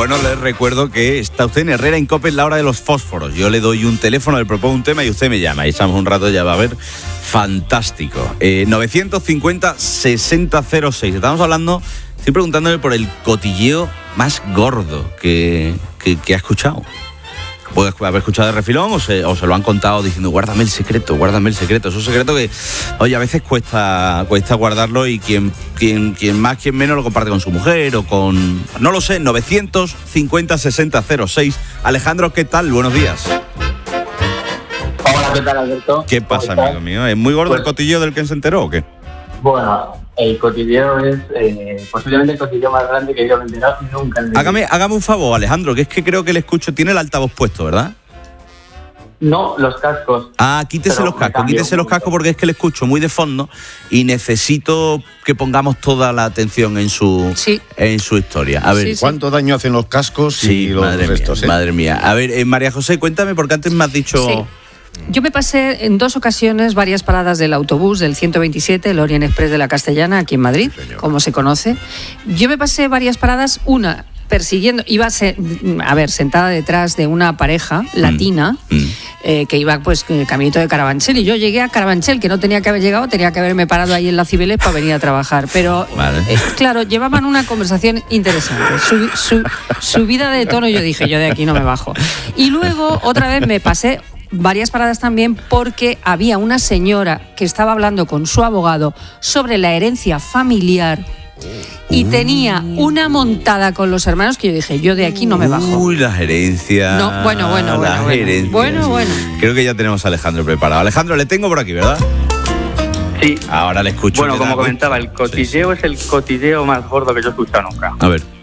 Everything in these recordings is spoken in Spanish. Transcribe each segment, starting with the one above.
Bueno, les recuerdo que está usted en Herrera Incope en la hora de los fósforos. Yo le doy un teléfono, le propongo un tema y usted me llama. Y echamos un rato, ya va a ver. Fantástico. 950-6006. Estamos hablando, estoy preguntándole por el cotilleo más gordo que ha escuchado. Puede haber escuchado de refilón o se lo han contado diciendo guárdame el secreto. Es un secreto que, oye, a veces cuesta guardarlo y quien más, quien menos lo comparte con su mujer o con... No lo sé, 950-6006. Alejandro, ¿qué tal? Buenos días. Hola, ¿qué tal, Alberto? ¿Qué pasa, amigo mío? ¿Es muy gordo el cotilleo del que se enteró o qué? Bueno, el cotilleo es posiblemente el cotilleo más grande que yo me he enterado nunca. Hágame un favor, Alejandro, que es que creo que le escucho. Tiene el altavoz puesto, ¿verdad? No, los cascos. Quítese los cascos porque es que le escucho muy de fondo y necesito que pongamos toda la atención en su historia. A ver, ¿cuánto daño hacen los cascos y los restos? Madre mía. A ver, María José, cuéntame, porque antes me has dicho... Sí. Yo me pasé en 2 ocasiones varias paradas del autobús del 127, el Orient Express de la Castellana, aquí en Madrid, como se conoce. Yo me pasé varias paradas, una persiguiendo, sentada detrás de una pareja latina que iba pues en el caminito de Carabanchel, y yo llegué a Carabanchel, que no tenía que haber llegado, tenía que haberme parado ahí en la Cibeles para venir a trabajar, pero claro, llevaban una conversación interesante, subida de tono, y yo dije, yo de aquí no me bajo. Y luego otra vez me pasé varias paradas también porque había una señora que estaba hablando con su abogado sobre la herencia familiar y tenía una montada con los hermanos que yo dije, yo de aquí no me bajo. Uy, las herencias. No, bueno. Creo que ya tenemos a Alejandro preparado. Alejandro, le tengo por aquí, ¿verdad? Sí. Ahora le escucho. Bueno, como comentaba, el cotilleo es el cotilleo más gordo que yo he escuchado nunca. A ver.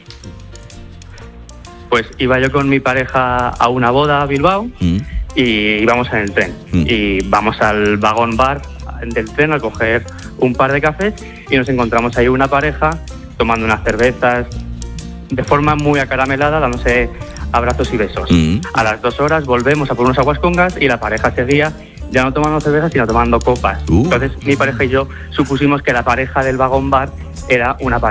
Pues iba yo con mi pareja a una boda a Bilbao y íbamos en el tren. Y vamos al vagón bar del tren a coger un par de cafés y nos encontramos ahí una pareja tomando unas cervezas de forma muy acaramelada, dándose abrazos y besos. A las 2 horas volvemos a por unos aguas con gas y la pareja seguía ya no tomando cervezas sino tomando copas. Entonces mi pareja y yo supusimos que la pareja del vagón bar era una pareja